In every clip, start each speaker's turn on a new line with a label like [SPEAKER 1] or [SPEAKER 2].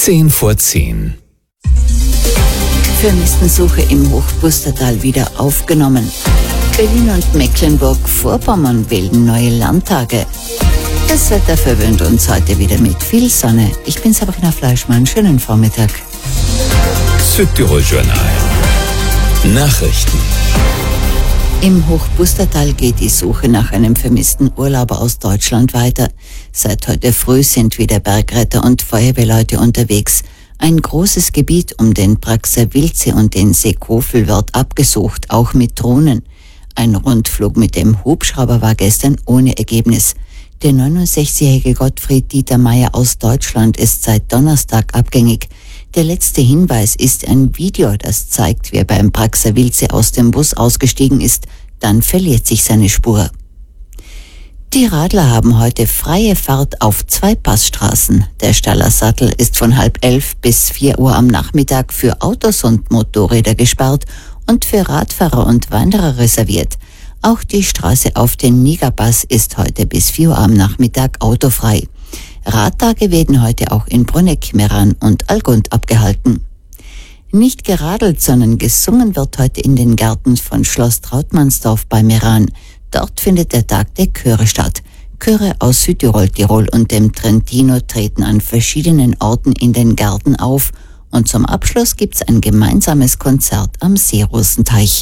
[SPEAKER 1] 10:10.
[SPEAKER 2] Vermisstensuche im Hochbustertal wieder aufgenommen. Berlin und Mecklenburg-Vorpommern bilden neue Landtage. Das Wetter verwöhnt uns heute wieder mit viel Sonne. Ich bin Sabrina Fleischmann. Schönen Vormittag.
[SPEAKER 1] Südtirol-Journal. Nachrichten.
[SPEAKER 2] Im Hochbustertal geht die Suche nach einem vermissten Urlauber aus Deutschland weiter. Seit heute früh sind wieder Bergretter und Feuerwehrleute unterwegs. Ein großes Gebiet um den Praxer Wilze und den See Kofel wird abgesucht, auch mit Drohnen. Ein Rundflug mit dem Hubschrauber war gestern ohne Ergebnis. Der 69-jährige Gottfried Dieter Meyer aus Deutschland ist seit Donnerstag abgängig. Der letzte Hinweis ist ein Video, das zeigt, wie er beim Praxer Wilze aus dem Bus ausgestiegen ist. Dann verliert sich seine Spur. Die Radler haben heute freie Fahrt auf 2 Passstraßen. Der Staller Sattel ist von 10:30 bis 4 Uhr am Nachmittag für Autos und Motorräder gesperrt und für Radfahrer und Wanderer reserviert. Auch die Straße auf den Nigerpass ist heute bis 4 Uhr am Nachmittag autofrei. Radtage werden heute auch in Bruneck, Meran und Allgund abgehalten. Nicht geradelt, sondern gesungen wird heute in den Gärten von Schloss Trautmannsdorf bei Meran. Dort findet der Tag der Chöre statt. Chöre aus Südtirol, Tirol und dem Trentino treten an verschiedenen Orten in den Gärten auf und zum Abschluss gibt's ein gemeinsames Konzert am Seerosenteich.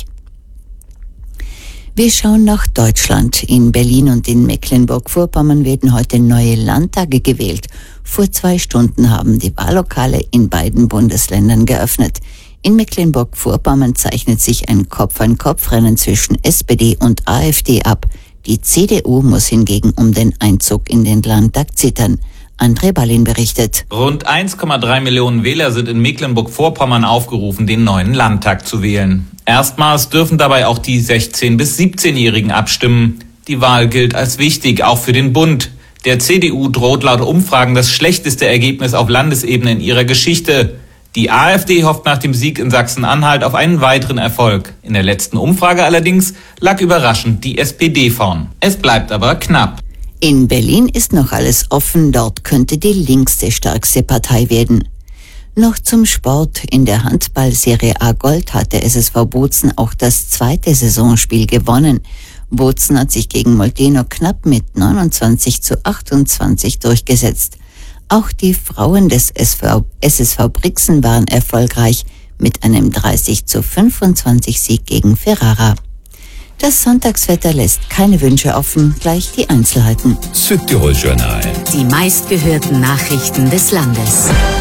[SPEAKER 2] Wir schauen nach Deutschland. In Berlin und in Mecklenburg-Vorpommern werden heute neue Landtage gewählt. Vor 2 Stunden haben die Wahllokale in beiden Bundesländern geöffnet. In Mecklenburg-Vorpommern zeichnet sich ein Kopf-an-Kopf-Rennen zwischen SPD und AfD ab. Die CDU muss hingegen um den Einzug in den Landtag zittern. André Ballin berichtet.
[SPEAKER 3] Rund 1,3 Millionen Wähler sind in Mecklenburg-Vorpommern aufgerufen, den neuen Landtag zu wählen. Erstmals dürfen dabei auch die 16- bis 17-Jährigen abstimmen. Die Wahl gilt als wichtig, auch für den Bund. Der CDU droht laut Umfragen das schlechteste Ergebnis auf Landesebene in ihrer Geschichte. Die AfD hofft nach dem Sieg in Sachsen-Anhalt auf einen weiteren Erfolg. In der letzten Umfrage allerdings lag überraschend die SPD vorn. Es bleibt aber knapp.
[SPEAKER 2] In Berlin ist noch alles offen, dort könnte die Links die stärkste Partei werden. Noch zum Sport. In der Handball-Serie A Gold hat der SSV Bozen auch das 2. Saisonspiel gewonnen. Bozen hat sich gegen Molteno knapp mit 29:28 durchgesetzt. Auch die Frauen des SSV Brixen waren erfolgreich mit einem 30:25 Sieg gegen Ferrara. Das Sonntagswetter lässt keine Wünsche offen, gleich die Einzelheiten.
[SPEAKER 1] Südtirol-Journal.
[SPEAKER 4] Die meistgehörten Nachrichten des Landes.